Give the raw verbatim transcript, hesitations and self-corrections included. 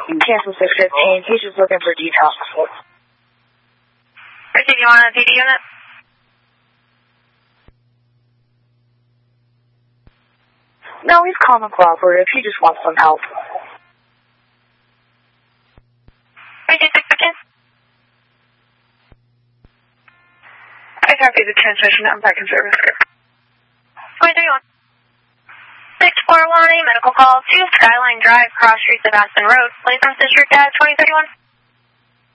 Cancel six fifteen. He's just looking for detox. Richard, you want a P D unit? No, he's calm and cooperative. He just wants some help. Richard, six fifteen. I copy the transmission. I'm back in service. twenty-three one. six four one, medical call to Skyline Drive, Cross Street, Sebastian Road. Please from District at twenty thirty-one.